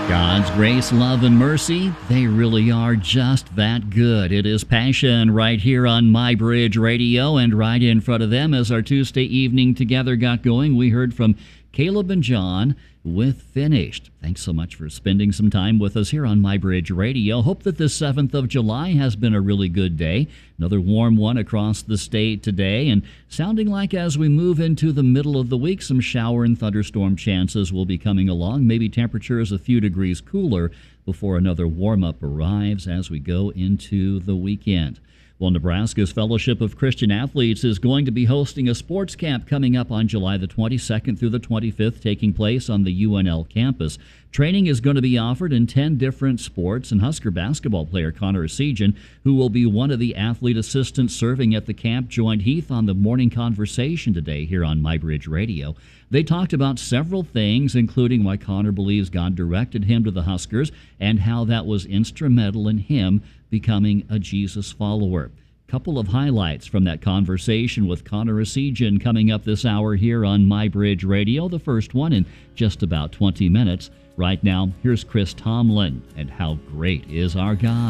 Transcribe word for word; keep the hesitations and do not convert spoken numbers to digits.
God's grace, love, and mercy, they really are just that good. It is Passion right here on My Bridge Radio, and right in front of them as our Tuesday evening together got going, we heard from Caleb and John with Finished. Thanks so much for spending some time with us here on My Bridge Radio. Hope that this seventh of July has been a really good day. Another warm one across the state today, and sounding like as we move into the middle of the week, some shower and thunderstorm chances will be coming along. Maybe temperatures a few degrees cooler before another warm-up arrives as we go into the weekend. Well, Nebraska's Fellowship of Christian Athletes is going to be hosting a sports camp coming up on July the twenty-second through the twenty-fifth, taking place on the U N L campus. Training is going to be offered in ten different sports, and Husker basketball player Connor Essegian, who will be one of the athlete assistants serving at the camp, joined Heath on the morning conversation today here on My Bridge Radio. They talked about several things, including why Connor believes God directed him to the Huskers and how that was instrumental in him becoming a Jesus follower. Couple of highlights from that conversation with Connor Essegian coming up this hour here on My Bridge Radio. The first one in just about twenty minutes. Right now, here's Chris Tomlin and How Great Is Our God.